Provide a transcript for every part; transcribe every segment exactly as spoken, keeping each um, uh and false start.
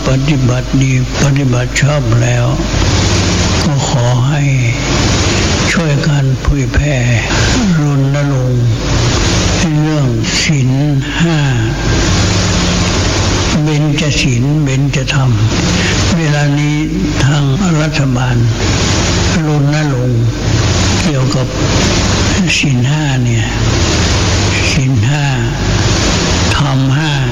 ปฏิบัติดีปฏิบัติชอบแล้วก็ขอให้ช่วยกันเผยแผ่รณรงค์ในเรื่องศีลห้าเบญจศีลเบญจธรรมเวลานี้ทางรัฐบาลรณรงค์เกี่ยวกับศีลห้าเนี่ยศีลห้าธรรมห้า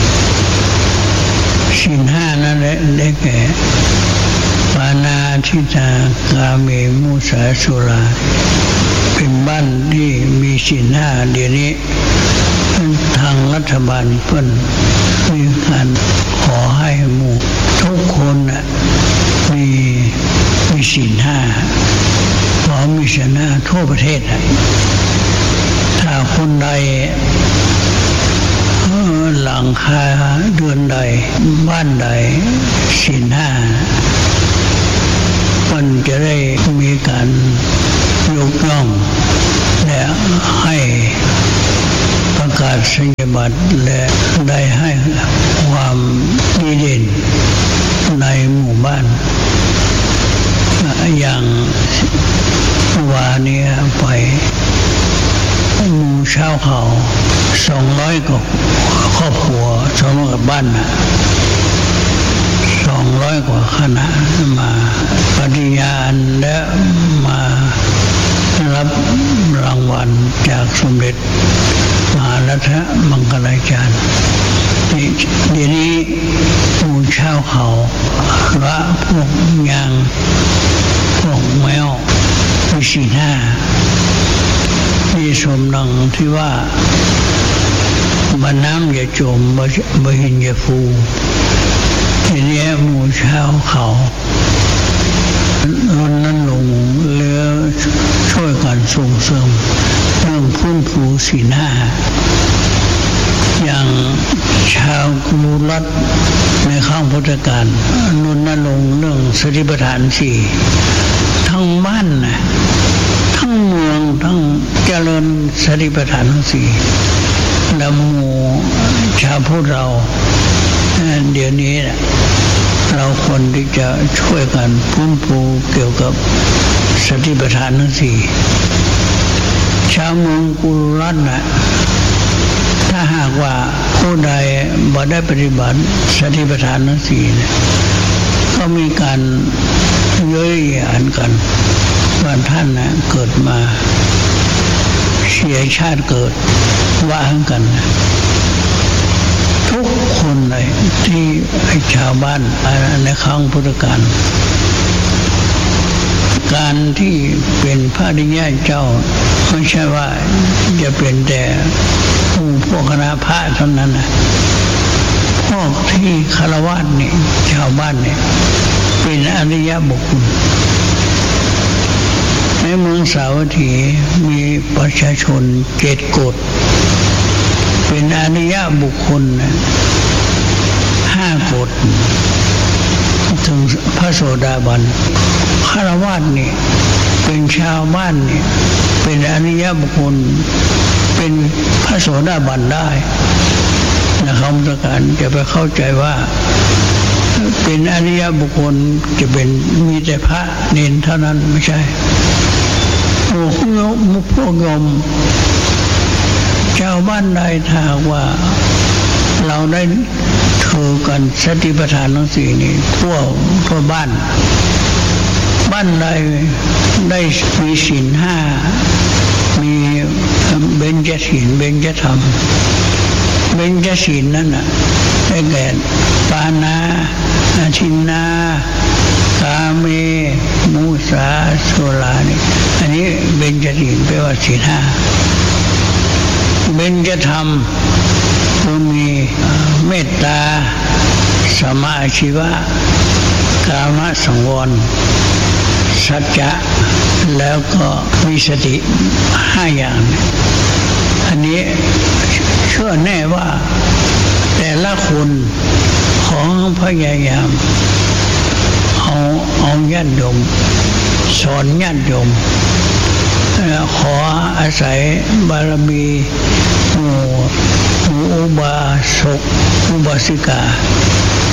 ศีลห้านั่นแหละได้แก่ปาณาทิฏฐากาเมมุสาสุราเป็นบ้านที่มีศีลห้าเดี๋ยวนี้ทางรัฐบาลเพิ่นมีการขอให้หมู่ทุกคนนะมีมีศีลห้าขอมีศีลห้าทั่วประเทศถ้าคนใดหลังคาเดือนใดบ้านใดศีลห้ามันจะได้มีการยกย่องและให้ประกาศสัญญาบัตรและได้ให้ความดีเด่นในหมู่บ้านอย่างวานี้ไปหมู่ชาวเขาสองร้อยกว่าครอบครัวสองร้อยกว่าบ้านนะสองร้อยกว่าคณะมาปฏิญาณและมารับรางวัลจากสมเด็จมหารัชมังคลาจารย์เดี๋ยวนี้หมู่ชาวเขาพระพวกยางพวกแมวมีศีลห้ามีสมดังที่ว่าบรรน้ำอย่าจมบหินอย่าฟูทีนี้หมู่ชาวเขารณรงค์เลือช่วยกันส่งเสริมเรื่องพื้นฟูศีลห้าอย่างชาวกุลุรัตในข้างพุทธกาลรณรงค์เรื่องสติปัฏฐานสี่ทั้งบ้านนะทั้งเมืองทั้งเจริญสติปัฏฐานสี่แล้วหมู่ชาวพุทธเราเดี๋ยวนี้เราควรที่จะช่วยกันฟื้นฟูเกี่ยวกับสติปัฏฐานทั้งสี่ชาวเมืองกุลุรัตน์นะถ้าหากว่าผู้ใดบ่ได้ปฏิบัติสติปัฏฐานทั้งสี่นะก็มีการเย้ยหยันกันว่าท่านนะเกิดมาเสียชาติเกิดว่ากันนะทุกคนเลยที่ชาวบ้านในครั้งพุทธกาลการที่เป็นพระอริยเจ้าไม่ใช่ว่าจะเป็นแต่ผู้พวกคณะพระเท่านั้นนะพวกที่คฤหัสถ์นี่ชาวบ้านนี่เป็นอริยบุคคลในเมืองสาวัตถีมีประชาชนเจ็ดกฎเป็นอริยบุคคลห้ากฎถึงพระโสดาบันคฤหัสถ์นี่เป็นชาวบ้านนี่เป็นอริยบุคคลเป็นพระโสดาบันได้นะครับประการจะไปเข้าใจว่าเป็นอริยบุคคลจะเป็นมีแต่พระเนรเท่านั้นไม่ใช่โอ้โหมุขพวกโยมชาวบ้านใดถ้าว่าเราได้ถือกันสติปัฏฐานทั้งสี่นี้ทั่วทั่วบ้านบ้านใดได้มีศีลห้ามีเบญจศีลเบญจธรรมเบญจศีลนั่นน่ะได้แก่ปาณาทินนากาเมมุสาสุรานี่อันนี้เบญจศีลแปลว่าศีลห้าเบญจธรรมก็มีเมตตาสมาชีวะกามสังวรสัจจะแล้วก็มีสติห้าอย่างอันนี้เชื่อแน่ว่าแต่ละคนของพยายามเอาเอาญาติโยมสอนญาติโยมขออาศัยบารมีหมู่อุบาสกอุบาสิกา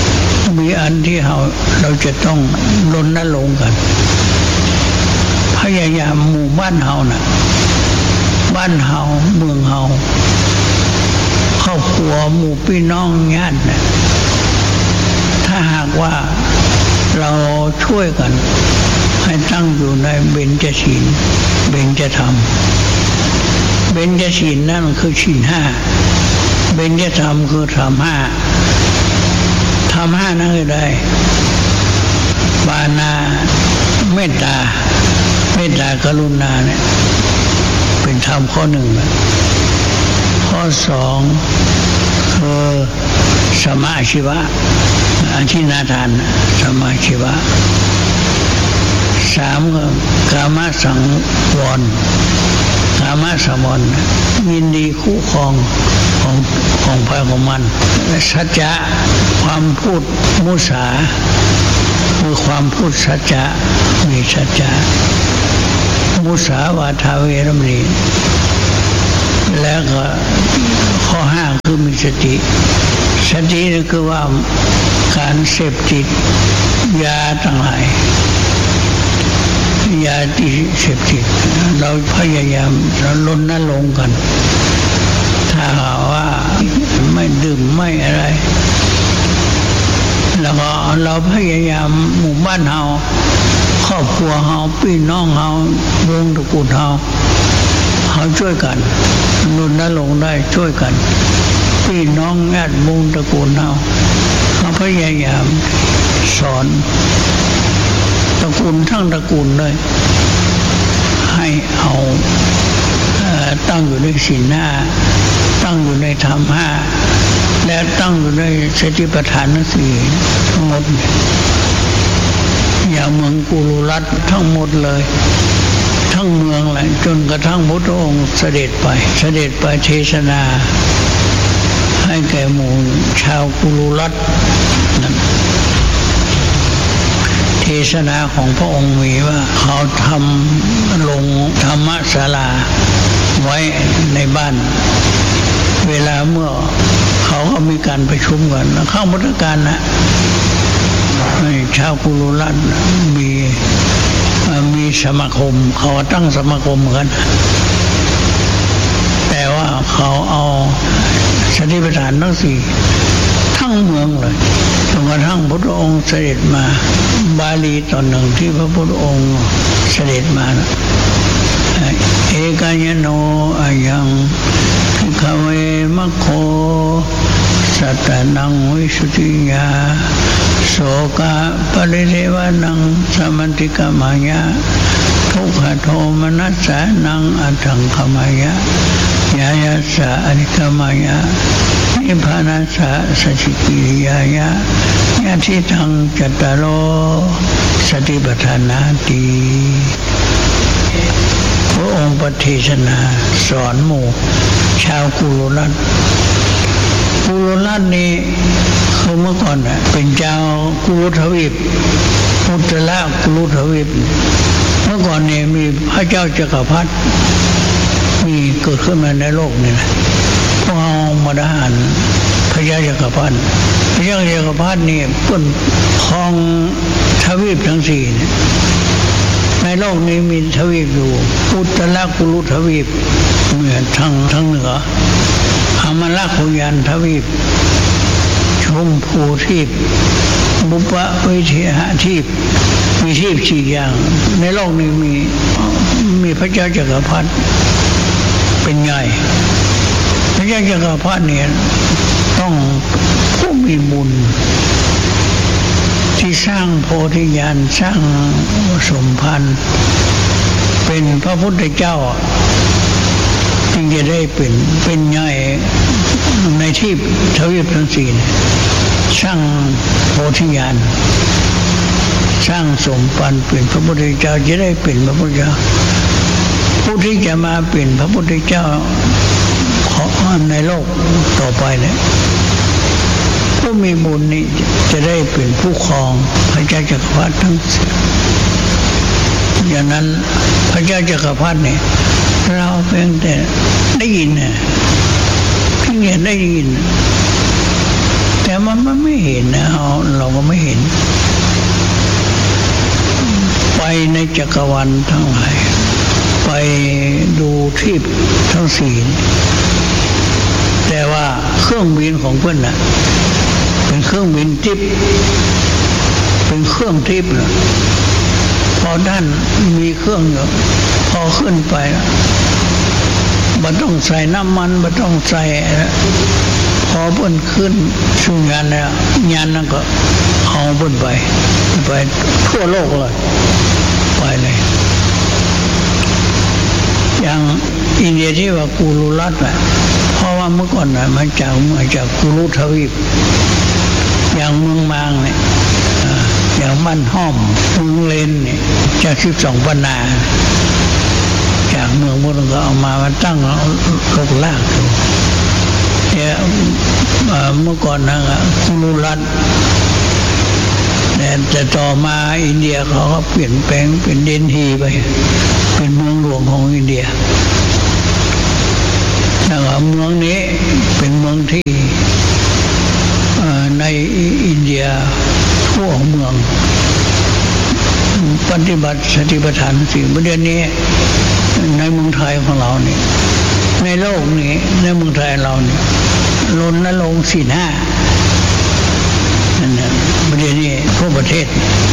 มีอันที่เราเราจะต้องรณรงค์กันพยายามหมู่บ้านเฮาน่ะบ้านเฮาเมืองเฮาครอบครัวหมู่พี่น้องญาติน่ะถ้าหากว่าเราช่วยกันให้ตั้งอยู่ในเบญจศีลเบญจธรรมเบญจศีลนั่นคือศีลห้าเบญจธรรมคือธรรมห้าธรรมห้านั่นคือได้ปานาเมตตาเมตตากรุณาเนี่ยเป็นธรรมข้อหนึ่งข้อสองคือสมาชีวะอธินาทานสมาชีวะสามก็กามสังวรกามสังวรยินดีคู่ครองของของภายของมันสัจจะความพูดมุสาคือความพูดสัจจะมีสัจจะมุสาวาทาเวรมณีแล้วก็ข้อห้าคือมีสติสตินี่คือว่าการเสพติดยาทั้งหลายยาที่เสพติดเราพยายามเราลดน้ำลงกันถ้าหาว่าไม่ดื่มไม่อะไรแล้วก็เราพยายามหมู่บ้านเฮาครอบครัวเฮาพี่น้องเฮาวงตระกูลเฮาเขาช่วยกันลดน้ำลงได้ช่วยกันพี่น้องญาติวงตระกูลเฮาเขาพยายามสอนตระกูลทั้งตระกูลเลยให้เอาตั้งอยู่ในศีลห้าตั้งอยู่ในธรรมห้าและตั้งอยู่ในสติปัฏฐานสี่ทั้งหมดอย่างเมืองกุลุรัตน์ทั้งหมดเลยทั้งเมืองแหละจนกระทั่งพระองค์เสด็จไปเสด็จไปเทศนาให้แก่หมู่ชาวกุลุรัตน์นั้นเทศนาของพระองค์มีว่าเขาทำลงธรรมศาลาไว้ในบ้านเวลาเมื่อเขาก็มีการประชุมกันเข้าพุทธกาลนะชาวกุลุรัตน์มีมีสมาคมเขาตั้งสมาคมกันแต่ว่าเขาเอาสติปัฏฐานทั้งสี่ทั้งเมืองเลยจนกระทั่งพระองค์เสด็จมาบาลีตอนหนึ่งที่พระพุทธองค์เสด็จมานะเอกายโนอายังภิกขเวมคโคสัตตนังวิสุทธิยาโสกะปริเทวานังสมันติกามายะทุกขโทมนัสสานังอัตถังขมายะยายาสะอริกามายะนิพพานัสสะสัจจิกิริยายะยะทิทังจัตตารโลสติปัฏฐานาติพระองค์ปฏิเทศนาสอนหมู่ชาวกุลุรัตน์กุลุรัตน์นี่คือเมื่อก่อนเป็นเจ้ากุลุทวีปอุตตรกุลุทวีปเมื่อก่อนเนี่ยมีพระเจ้าจักรพรรดิมีเกิดขึ้นมาในโลกนี่นะพวกเรามาดานพระเจ้าจักรพรรดิพระเจ้าจักรพรรดินี่เป็นครองทวีปทั้งสี่ในโลกนี้มีทวีปอยู่อุตตรกุลุทวีปเหมือนทางทางเหนืออมรคุยานทวีปชมพูทิพย์บุปวิเทหทิพย์มีทิพย์สี่อย่างในโลกนี้มีมีพระเจ้าจักรพรรดิเป็นใหญ่พระเจ้าจักรพรรดิเนี่ยต้องผู้มีบุญที่สร้างโพธิญาณสร้างสมพันธ์เป็นพระพุทธเจ้าจึงจะได้เป็นเป็นใหญ่ในที่ทวีปทั้งสี่สร้างโพธิญาณสร้างสมพันธ์เป็นพระพุทธเจ้าจะได้เป็นพระพุทธเจ้าผู้ที่จะมาเป็นพระพุทธเจ้าในโลกต่อไปเนี่ยผู้มีบุญนี้จะได้เป็นผู้ครองพระเจ้าจักรพรรดิทั้งสี่อย่างนั้นพระเจ้าจักรพรรดิเนี่ยเราเพียงแต่ได้ยินเนี่ยเพียงแต่ได้ยินแต่มันไม่เห็นนะเราก็ไม่เห็นไปในจักรวาลทั้งหลายไปดูที่ทั้งสี่แต่ว่าเครื่องบินของเพื่อนน่ะเป็นเครื่องบินทิพย์เป็นเครื่องทิพย์นะพอด้านมีเครื่องอยู่พอขึ้นไปไม่ต้องใส่น้ำมันไม่ต้องใส่พอเพิ่นขึ้นสู่งานแล้วงานนั้นก็เอาเพิ่นไปไปทั่วโลกเลยไปเลยอย่างอินเดียที่ว่ากูรูรัตน์น่ะเพราะว่าเมื่อก่อนน่ะมันจากมาจากกูรูทวีปอย่างเมืองมางเนี่ยอย่างมันห้อมเมืองเลนเนี่ยจากสิบสองปันนาจากเมืองพวกนั้นก็เอามามาตั้งโลกลากอยู่เนี่ยเมื่อก่อนนะกูรูรัตน์แต่ต่อมาอินเดียเขาก็เปลี่ยนแปลงเป็นเดนฮีไปเป็นเมืองหลวงของอินเดียนะครับเมืองนี้เป็นเมืองที่ในอินเดียทั่วเมืองปฏิบัติสติปัฏฐานสี่ประเด็นนี้ในเมืองไทยของเราเนี่ยในโลกนี้ในเมืองไทยเราเนี่ยรณรงค์ศีลห้านั่นแหละประเด็นนี้ทั่วประเทศ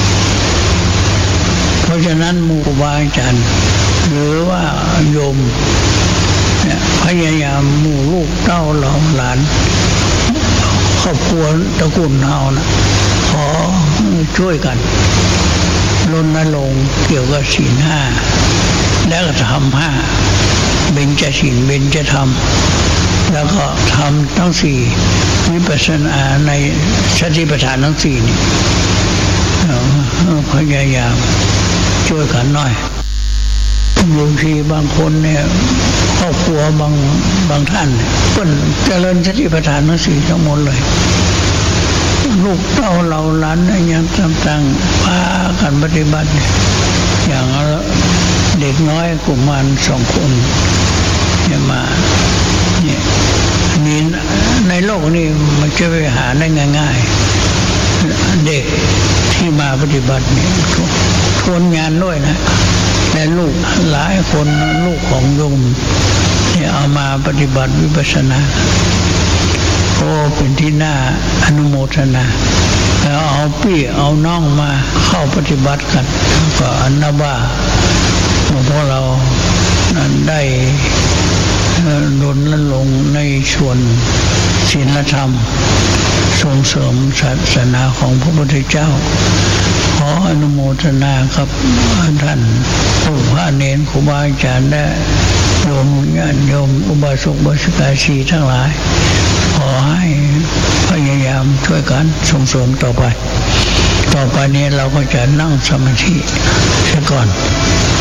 เพราะฉะนั้นหมู่ครูบาอาจารย์หรือว่าโยมเนี่ยพยายามหมู่ลูกเต้าเหล่าหลานครอบครัวตระกูลเฮานะขอช่วยกันรณรงค์เกี่ยวกับศีลห้าแล้วก็ทำห้าเบญจศีลเบญจธรรมแล้วก็ทำทั้งสี่วิปัสสนาในสติปัฏฐานทั้งสี่นี่พยายามช่วยกันหน่อยบางทีบางคนเนี่ยครอบครัวบางบางท่านเพิ่นเจริญสติปัฏฐานทั้งสี่ทั้งหมดเลยลูกเต้าเราหลานยังต่างๆพากันปฏิบัติอย่างเด็กน้อยกุมารสองคนเนี่ยมาเนี่ยนี่ในโลกนี้มันจะไปหาได้ง่ายๆเด็กที่มาปฏิบัติเนี่ยทวนงานด้วยนะและลูกหลายคนลูกของโยมที่เอามาปฏิบัติวิปัสสนาโอ้เป็นที่น่าอนุโมทนาแล้วเอาพี่เอาน้องมาเข้าปฏิบัติกันก็อันนาบ้าพวกเรานั้นได้ดลลงในส่วนศีลธรรมส่งเสริมศาสนาของพระพุทธเจ้าขออนุโมทนาครับท่านผู้พระเนรครูบาอาจารย์และโยมญาติโยมอุบาสกอุบาสิกาชีทั้งหลายขอให้พยายามช่วยกันส่งเสริมต่อไปต่อไปนี้เราก็จะนั่งสมาธิเสียก่อน